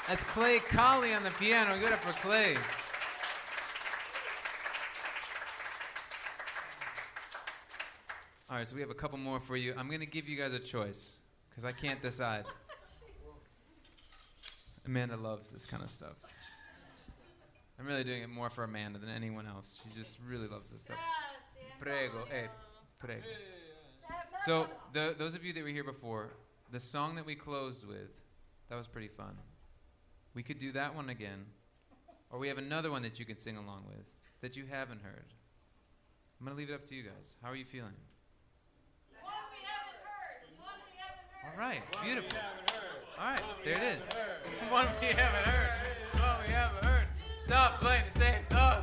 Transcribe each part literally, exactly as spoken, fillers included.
That's Clay Colley on the piano. Give it up for Clay. All right, so we have a couple more for you. I'm going to give you guys a choice because I can't decide. Amanda loves this kind of stuff. I'm really doing it more for Amanda than anyone else. She just really loves this stuff. Prego, eh, prego. So, the, those of you that were here before, the song that we closed with, that was pretty fun. We could do that one again, or we have another one that you can sing along with that you haven't heard. I'm going to leave it up to you guys. How are you feeling? One we haven't heard. One we haven't heard. All right, beautiful. All right, there it is. One we haven't heard. One we haven't heard. Stop playing the same song.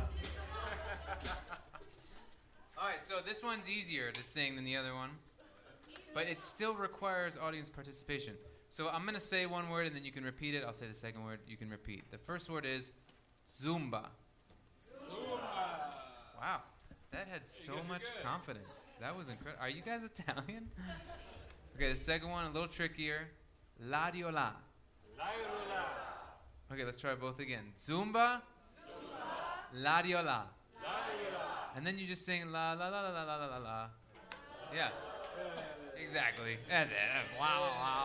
All right, so this one's easier to sing than the other one, but it still requires audience participation. So I'm going to say one word, and then you can repeat it. I'll say the second word. You can repeat. The first word is Zumba. Zumba. Wow, that had so much confidence. That was incredible. Are you guys Italian? Okay, the second one, a little trickier. Ladiola. Ladiola. Okay, let's try both again. Zumba. Zumba. Ladiola. Ladiola. And then you just sing la la la la la la la la. Yeah. Exactly. That's it. Wow, wow,